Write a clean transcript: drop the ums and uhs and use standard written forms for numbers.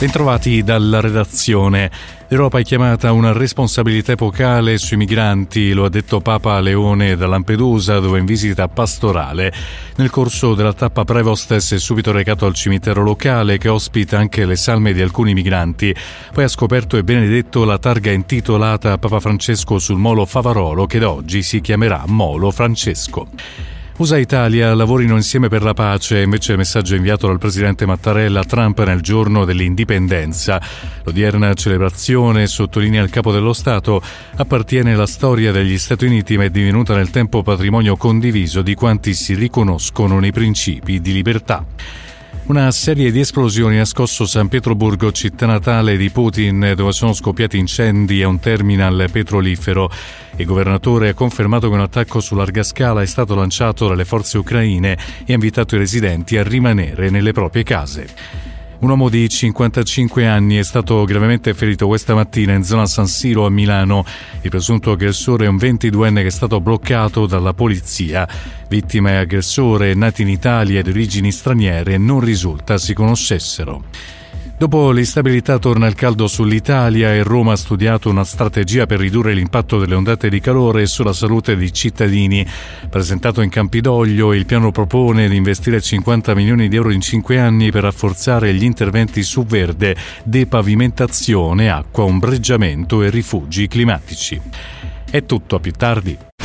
Bentrovati dalla redazione. L'Europa è chiamata a una responsabilità epocale sui migranti, lo ha detto Papa Leone da Lampedusa, dove in visita pastorale. Nel corso della tappa Prevost si è subito recato al cimitero locale, che ospita anche le salme di alcuni migranti. Poi ha scoperto e benedetto la targa intitolata a Papa Francesco sul molo Favarolo, che da oggi si chiamerà Molo Francesco. USA e Italia lavorino insieme per la pace, invece il messaggio inviato dal presidente Mattarella a Trump nel giorno dell'indipendenza. L'odierna celebrazione, sottolinea il capo dello Stato, appartiene alla storia degli Stati Uniti, ma è divenuta nel tempo patrimonio condiviso di quanti si riconoscono nei principi di libertà. Una serie di esplosioni ha scosso San Pietroburgo, città natale di Putin, dove sono scoppiati incendi a un terminal petrolifero. Il governatore ha confermato che un attacco su larga scala è stato lanciato dalle forze ucraine e ha invitato i residenti a rimanere nelle proprie case. Un uomo di 55 anni è stato gravemente ferito questa mattina in zona San Siro a Milano. Il presunto aggressore è un 22enne che è stato bloccato dalla polizia. Vittima e aggressore, nati in Italia e di origini straniere, non risulta si conoscessero. Dopo l'instabilità torna il caldo sull'Italia e Roma ha studiato una strategia per ridurre l'impatto delle ondate di calore sulla salute dei cittadini. Presentato in Campidoglio, il piano propone di investire 50 milioni di euro in 5 anni per rafforzare gli interventi su verde, depavimentazione, acqua, ombreggiamento e rifugi climatici. È tutto, a più tardi.